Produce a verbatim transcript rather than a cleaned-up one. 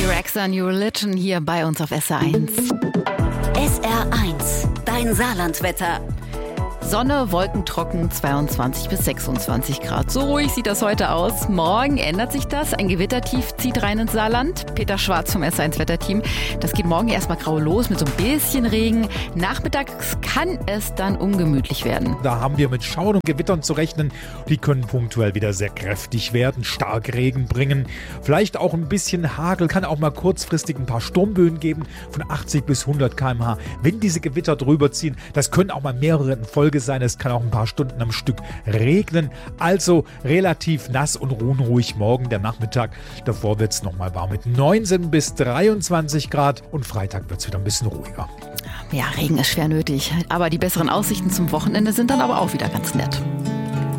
Rexa New Religion hier bei uns auf S R eins. S R eins, dein Saarlandwetter. Sonne, Wolken trocken, zweiundzwanzig bis sechsundzwanzig Grad. So ruhig sieht das heute aus. Morgen ändert sich das. Ein Gewittertief zieht rein ins Saarland. Peter Schwarz vom S R eins Wetterteam. Das geht morgen erstmal grau los mit so ein bisschen Regen. Nachmittags kann es dann ungemütlich werden. Da haben wir mit Schauern und Gewittern zu rechnen. Die können punktuell wieder sehr kräftig werden, Starkregen bringen. Vielleicht auch ein bisschen Hagel, kann auch mal kurzfristig ein paar Sturmböen geben von achtzig bis hundert Kilometer pro Stunde. Wenn diese Gewitter drüber ziehen, das können auch mal mehrere in Folge sein. Es kann auch ein paar Stunden am Stück regnen. Also relativ nass und unruhig morgen der Nachmittag. Davor wird es nochmal warm mit neunzehn bis dreiundzwanzig Grad und Freitag wird es wieder ein bisschen ruhiger. Ja, Regen ist schwer nötig. Aber die besseren Aussichten zum Wochenende sind dann aber auch wieder ganz nett.